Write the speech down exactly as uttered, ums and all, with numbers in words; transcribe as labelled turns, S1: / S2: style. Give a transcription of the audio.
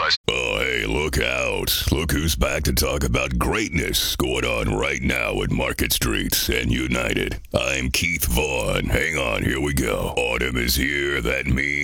S1: boss.
S2: Oh, hey, look out. Look who's back to talk about greatness going on right now at Market Street and United. I'm Keith Vaughn. Hang on, here we go. Autumn is here. That means